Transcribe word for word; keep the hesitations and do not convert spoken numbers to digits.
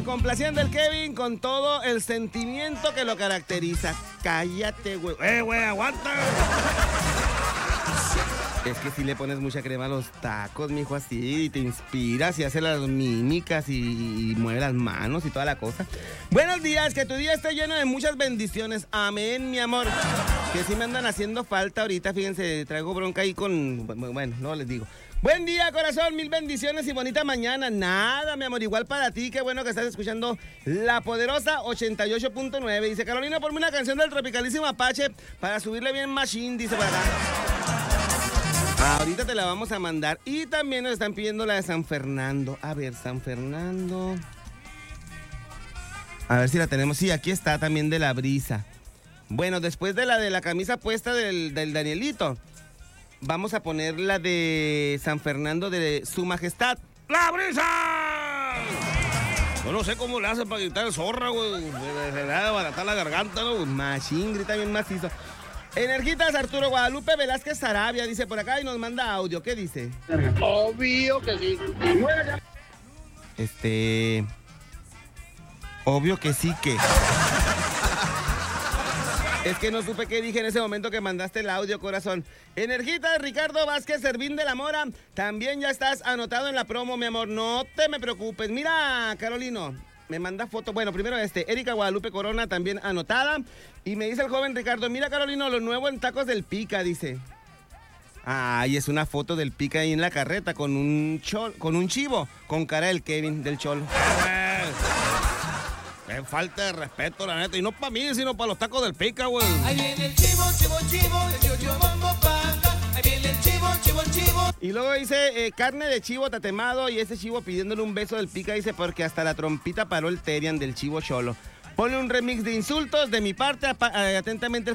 Complaciendo el Kevin con todo el sentimiento que lo caracteriza. Cállate, güey. ¡Eh, güey, aguanta! Es que si le pones mucha crema a los tacos, mijo, así, y te inspiras y haces las mímicas y, y mueve las manos y toda la cosa. Buenos días, que tu día esté lleno de muchas bendiciones. Amén, mi amor. Que sí me andan haciendo falta ahorita, fíjense, traigo bronca ahí con... Bueno, no les digo. Buen día, corazón, mil bendiciones y bonita mañana. Nada, mi amor, igual para ti, qué bueno que estás escuchando La Poderosa ochenta y ocho punto nueve. Dice, Carolina, ponme una canción del Tropicalísimo Apache para subirle bien machine, dice por acá. Ahorita te la vamos a mandar. Y también nos están pidiendo la de San Fernando. A ver, San Fernando. A ver si la tenemos. Sí, aquí está también de La Brisa. Bueno, después de la de la camisa puesta del, del Danielito, vamos a poner la de San Fernando de Su Majestad. ¡La Brisa! Yo no sé cómo le hacen para gritar zorra, güey. Se le ha de abaratar la garganta, ¿no? Machín, grita bien macizo. Energitas, Arturo Guadalupe Velázquez Sarabia, dice por acá y nos manda audio. ¿Qué dice? Obvio que sí. Este... Obvio que sí que... Es que no supe qué dije en ese momento que mandaste el audio, corazón. Energitas, Ricardo Vázquez Servín de la Mora. También ya estás anotado en la promo, mi amor. No te me preocupes. Mira, Carolino, me manda foto. Bueno, primero este, Erika Guadalupe Corona también anotada. Y me dice el joven Ricardo, mira, Carolino, lo nuevo en Tacos del Pica, dice. Ay, es una foto del Pica ahí en la carreta con un chol, con un chivo, con cara del Kevin, del cholo. Qué falta de respeto, la neta. Y no para mí, sino para los Tacos del Pica, güey. Ahí viene el chivo, chivo, chivo, el yo-yo bombo panda. Ahí viene el chivo, chivo, chivo. Y luego dice, eh, carne de chivo tatemado, y ese chivo pidiéndole un beso del Pica, dice, porque hasta la trompita paró el Terian del chivo cholo. Ponle un remix de insultos de mi parte, atentamente.